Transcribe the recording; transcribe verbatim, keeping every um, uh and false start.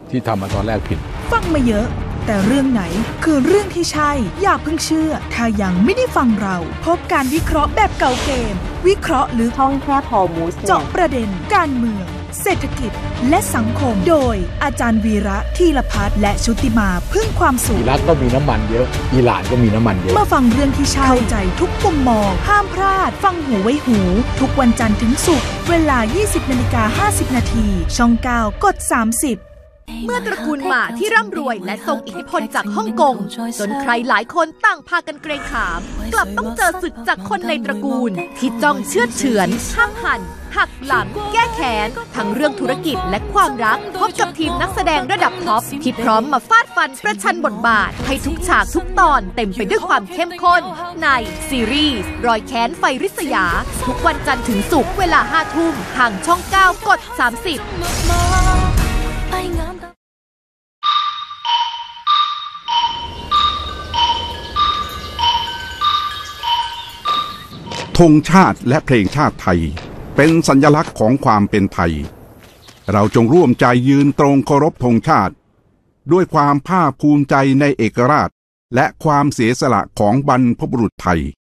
ที่ทำมาตอนแรกผิดฟังมาเยอะแต่เรื่องไหนคือเรื่องที่ใช่อย่าเพิ่งเชื่อถ้ายังไม่ได้ฟังเราพบการวิเคราะห์แบบเก่าเกมวิเคราะห์ลึกช่องแคบพอมูสเจาะประเด็นการเมืองเศรษฐกิจและสังคมโดยอาจารย์วีระธีรพัฒน์และชุติมาพึ่งความสุขอิรักก็มีน้ำมันเยอะอิหร่านก็มีน้ำมันเยอะมาฟังเรื่องที่ใช่เข้าใจทุกมุมมองห้ามพลาดฟังหูไว้หูทุกวันจันทร์ถึงศุกร์เวลา ยี่สิบนาฬิกาห้าสิบนาทีช่องเก้ากดสามสิบเมื่อตระกูลหม่าที่ร่ำรวยและทรงอิทธิพลจากฮ่องกงจนใครหลายคนต่างพากันเกรงขามกลับต้องเจอศึกจากคนในตระกูลที่จ้องเชือดเฉือนห้ามหันหักหลังแก้แค้นทั้งเรื่องธุรกิจและความรักพบกับทีมนักแสดงระดับท็อปที่พร้อมมาฟาดฟันประชันบทบาทให้ทุกฉากทุกตอนเต็มไปด้วยความเข้มข้นในซีรีส์รอยแค้นไฟริษยาทุกวันจันทร์ถึงศุกร์เวลาห้าทุ่มทางช่องเก้ากดสามสิบธงชาติและเพลงชาติไทยเป็นสัญลักษณ์ของความเป็นไทยเราจงร่วมใจยืนตรงเคารพธงชาติด้วยความภาคภูมิใจในเอกราชและความเสียสละของบรรพบุรุษไทย